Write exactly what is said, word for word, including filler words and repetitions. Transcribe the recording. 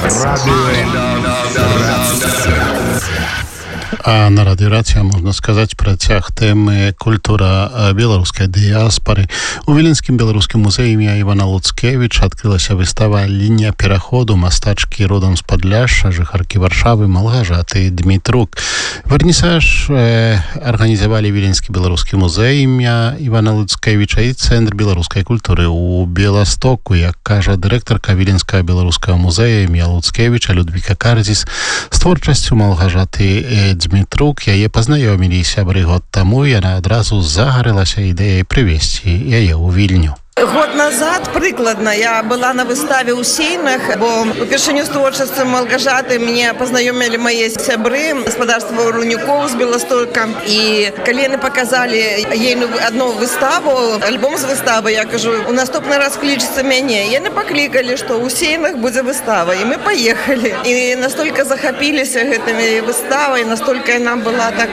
А на радыё Рація, можна сказаць, працяг тэмы культура беларускай дыяспары. У Віленскім беларускім музеі імя Івана Луцкевіча адкрылася выстава «Лінія пераходу» мастачкі родам з Падляшша, жыхаркі Варшавы, Малгажаты Дмітрук. Вернісаж э, арганізавалі Віленскі беларускі музей імя Івана Луцкевіча і Цэнтр беларускай культуры ў Беластоку, як кажа дырэктарка Віленскага беларускага музея імя Луцкевіча Людвіка Карзіс. З творчасцю Малгажаты э, Дмітрук яе пазнаёмілі сябры год таму, яна адразу загарэлася ідэяй прывезці яе ў Вільню. Год назад, прыкладна, я была на выставе ў Сейнах, бо упершыню з творчасцам Малгажаты мне пазнаёмілі мае сябры гаспадарства Рунюкоў з Беластока. І калі яны паказалі ейную адну выставу, альбом з выставы, я кажу, у наступны раз клічце мяне. Яны паклікалі, што ў Сейнах будзе выстава, і мы паехалі. І настолькі захапіліся гэтымі выставай, настолькі яна была так